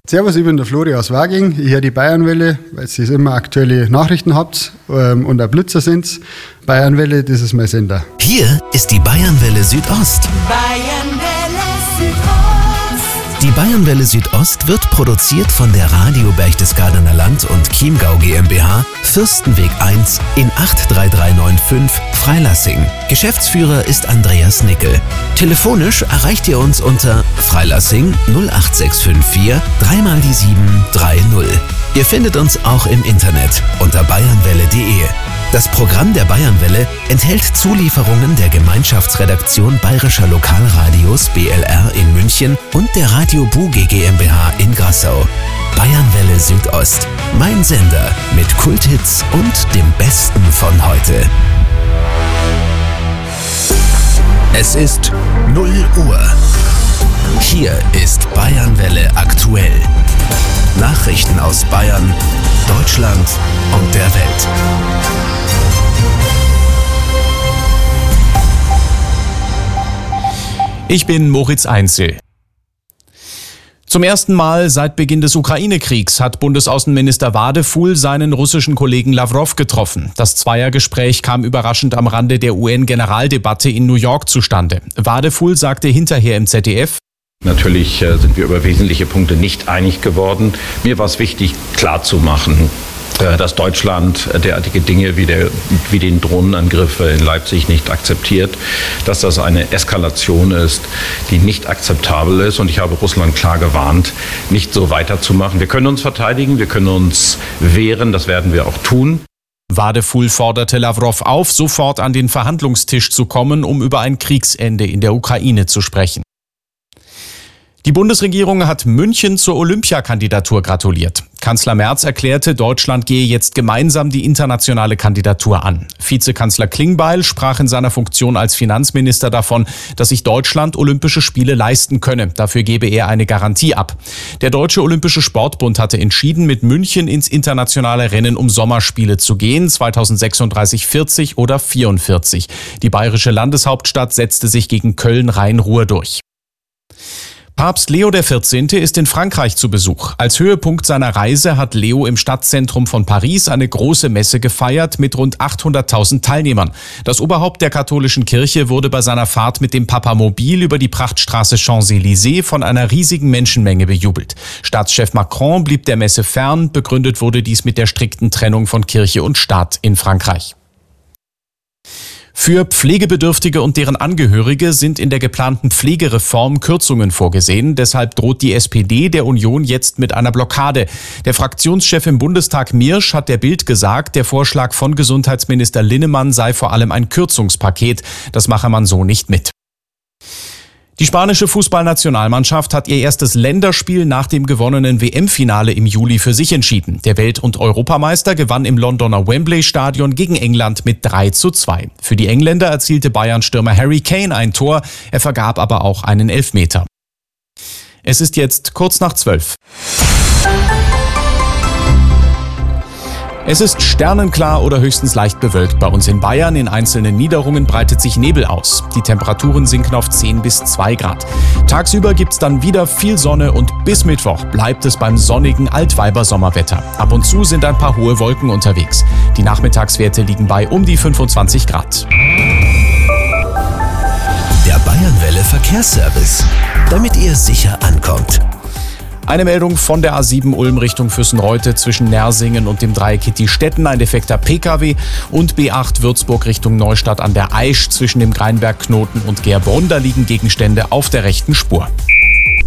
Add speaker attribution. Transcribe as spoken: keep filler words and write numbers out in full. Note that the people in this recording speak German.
Speaker 1: Servus, ich bin der Flori aus Waging. Ich höre die Bayernwelle, weil ihr immer aktuelle Nachrichten habt ähm, und auch Blitzer sind. Bayernwelle, das ist mein Sender.
Speaker 2: Hier ist die Bayernwelle Südost.
Speaker 3: Bayernwelle Südost.
Speaker 2: Die Bayernwelle Südost wird produziert von der Radio Berchtesgadener Land und Chiemgau GmbH, Fürstenweg eins in acht drei drei neun fünf Freilassing. Geschäftsführer ist Andreas Nickel. Telefonisch erreicht ihr uns unter Freilassing null acht sechs fünf vier drei mal die sieben drei null. Ihr findet uns auch im Internet unter bayernwelle punkt de. Das Programm der Bayernwelle enthält Zulieferungen der Gemeinschaftsredaktion Bayerischer Lokalradios B L R in München und der Radio Buge GmbH in Grassau. Bayernwelle Südost, mein Sender mit Kulthits und dem Besten von heute. Es ist null Uhr. Hier ist Bayernwelle aktuell. Nachrichten aus Bayern, Deutschland und der Welt.
Speaker 4: Ich bin Moritz Einzel. Zum ersten Mal seit Beginn des Ukraine-Kriegs hat Bundesaußenminister Wadefuhl seinen russischen Kollegen Lawrow getroffen. Das Zweiergespräch kam überraschend am Rande der U N-Generaldebatte in New York zustande. Wadefuhl sagte hinterher im Z D F:
Speaker 5: Natürlich sind wir über wesentliche Punkte nicht einig geworden. Mir war es wichtig, klarzumachen, dass Deutschland derartige Dinge wie, der, wie den Drohnenangriff in Leipzig nicht akzeptiert, dass das eine Eskalation ist, die nicht akzeptabel ist. Und ich habe Russland klar gewarnt, nicht so weiterzumachen. Wir können uns verteidigen, wir können uns wehren, das werden wir auch tun.
Speaker 4: Wadefuhl forderte Lawrow auf, sofort an den Verhandlungstisch zu kommen, um über ein Kriegsende in der Ukraine zu sprechen. Die Bundesregierung hat München zur Olympiakandidatur gratuliert. Kanzler Merz erklärte, Deutschland gehe jetzt gemeinsam die internationale Kandidatur an. Vizekanzler Klingbeil sprach in seiner Funktion als Finanzminister davon, dass sich Deutschland Olympische Spiele leisten könne. Dafür gebe er eine Garantie ab. Der Deutsche Olympische Sportbund hatte entschieden, mit München ins internationale Rennen um Sommerspiele zu gehen, zweitausendsechsunddreißig, vierzig oder vierundvierzig. Die bayerische Landeshauptstadt setzte sich gegen Köln-Rhein-Ruhr durch. Papst Leo der vierzehnte ist in Frankreich zu Besuch. Als Höhepunkt seiner Reise hat Leo im Stadtzentrum von Paris eine große Messe gefeiert mit rund achthunderttausend Teilnehmern. Das Oberhaupt der katholischen Kirche wurde bei seiner Fahrt mit dem Papamobil über die Prachtstraße Champs-Élysées von einer riesigen Menschenmenge bejubelt. Staatschef Macron blieb der Messe fern. Begründet wurde dies mit der strikten Trennung von Kirche und Staat in Frankreich. Für Pflegebedürftige und deren Angehörige sind in der geplanten Pflegereform Kürzungen vorgesehen. Deshalb droht die S P D der Union jetzt mit einer Blockade. Der Fraktionschef im Bundestag Mirsch hat der Bild gesagt, der Vorschlag von Gesundheitsminister Linnemann sei vor allem ein Kürzungspaket. Das mache man so nicht mit. Die spanische Fußballnationalmannschaft hat ihr erstes Länderspiel nach dem gewonnenen W M-Finale im Juli für sich entschieden. Der Welt- und Europameister gewann im Londoner Wembley-Stadion gegen England mit drei zu zwei. Für die Engländer erzielte Bayern-Stürmer Harry Kane ein Tor, er vergab aber auch einen Elfmeter. Es ist jetzt kurz nach zwölf. Es ist sternenklar oder höchstens leicht bewölkt bei uns in Bayern. In einzelnen Niederungen breitet sich Nebel aus. Die Temperaturen sinken auf zehn bis zwei Grad. Tagsüber gibt's dann wieder viel Sonne und bis Mittwoch bleibt es beim sonnigen Altweiber-Sommerwetter. Ab und zu sind ein paar hohe Wolken unterwegs. Die Nachmittagswerte liegen bei um die fünfundzwanzig Grad.
Speaker 2: Der Bayernwelle Verkehrsservice, damit ihr sicher ankommt.
Speaker 4: Eine Meldung von der A sieben Ulm Richtung Füssenreute zwischen Nersingen und dem Dreieck Hitti-Stetten, ein defekter P K W, und B acht Würzburg Richtung Neustadt an der Aisch zwischen dem Greinbergknoten und Gerbrunn, da liegen Gegenstände auf der rechten Spur.